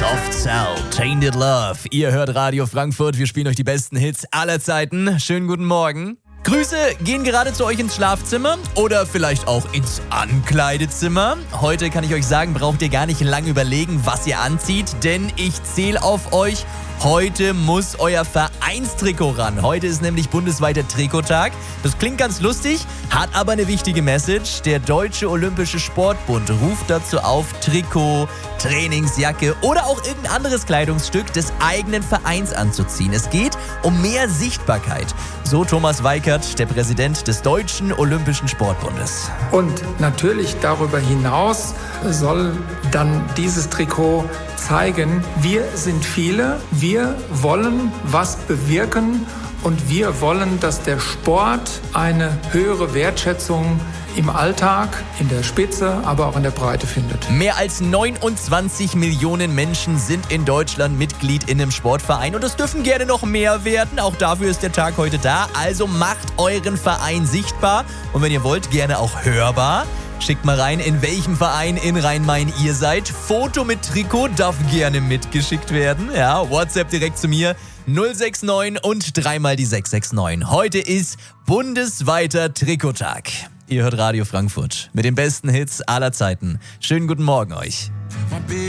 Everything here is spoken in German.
Soft Cell, Tainted Love. Ihr hört Radio Frankfurt. Wir spielen euch die besten Hits aller Zeiten. Schönen guten Morgen. Grüße gehen gerade zu euch ins Schlafzimmer oder vielleicht auch ins Ankleidezimmer. Heute kann ich euch sagen, braucht ihr gar nicht lange überlegen, was ihr anzieht, denn ich zähle auf euch. Heute muss euer Vereinstrikot ran. Heute ist nämlich bundesweiter Trikottag. Das klingt ganz lustig, hat aber eine wichtige Message. Der Deutsche Olympische Sportbund ruft dazu auf, Trikot, Trainingsjacke oder auch irgendein anderes Kleidungsstück des eigenen Vereins anzuziehen. Es geht um mehr Sichtbarkeit. So Thomas Weikert, der Präsident des Deutschen Olympischen Sportbundes. Und natürlich darüber hinaus soll dann dieses Trikot zeigen, wir sind viele, wir wollen was bewirken und wir wollen, dass der Sport eine höhere Wertschätzung im Alltag, in der Spitze, aber auch in der Breite findet. Mehr als 29 Millionen Menschen sind in Deutschland Mitglied in einem Sportverein und es dürfen gerne noch mehr werden. Auch dafür ist der Tag heute da. Also macht euren Verein sichtbar und wenn ihr wollt, gerne auch hörbar. Schickt mal rein, in welchem Verein in Rhein-Main ihr seid. Foto mit Trikot darf gerne mitgeschickt werden. Ja, WhatsApp direkt zu mir 069 und dreimal die 669. Heute ist bundesweiter Trikottag. Ihr hört Radio Frankfurt mit den besten Hits aller Zeiten. Schönen guten Morgen euch.